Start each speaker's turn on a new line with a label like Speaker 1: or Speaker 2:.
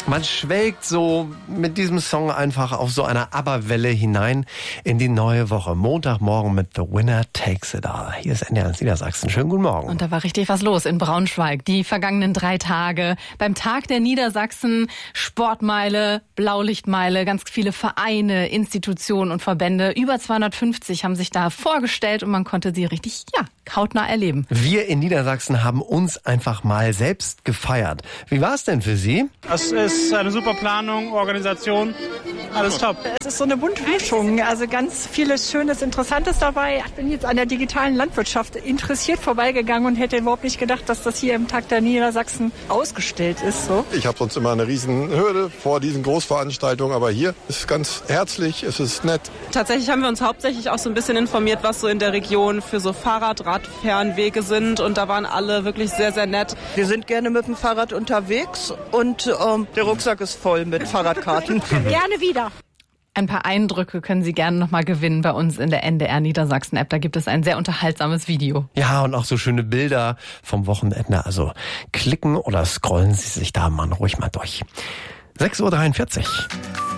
Speaker 1: Man schwelgt so mit diesem Song einfach auf so einer ABBA-Welle hinein in die neue Woche. Montagmorgen mit The Winner Takes It All. Hier ist NDR Niedersachsen. Schönen guten Morgen.
Speaker 2: Und da war richtig was los in Braunschweig. Die vergangenen 3 Tage. Beim Tag der Niedersachsen, Sportmeile, Blaulichtmeile, ganz viele Vereine, Institutionen und Verbände. Über 250 haben sich da vorgestellt und man konnte sie richtig, hautnah erleben.
Speaker 1: Wir in Niedersachsen haben uns einfach mal selbst gefeiert. Wie war es denn für Sie?
Speaker 3: Es ist eine super Planung, Organisation, alles top.
Speaker 4: Es ist so eine bunte Mischung, also ganz vieles Schönes, Interessantes dabei. Ich bin jetzt an der digitalen Landwirtschaft interessiert vorbeigegangen und hätte überhaupt nicht gedacht, dass das hier im Tag der Niedersachsen ausgestellt ist. So.
Speaker 5: Ich habe sonst immer eine riesen Hürde vor diesen Großveranstaltungen, aber hier ist es ganz herzlich, es ist nett.
Speaker 6: Tatsächlich haben wir uns hauptsächlich auch so ein bisschen informiert, was so in der Region für so Radfernwege sind, und da waren alle wirklich sehr, sehr nett.
Speaker 7: Wir sind gerne mit dem Fahrrad unterwegs und der Rucksack ist voll mit Fahrradkarten.
Speaker 4: Gerne wieder.
Speaker 2: Ein paar Eindrücke können Sie gerne nochmal gewinnen bei uns in der NDR Niedersachsen-App. Da gibt es ein sehr unterhaltsames Video.
Speaker 1: Ja, und auch so schöne Bilder vom Wochenende. Also klicken oder scrollen Sie sich da mal ruhig mal durch. 6:43 Uhr.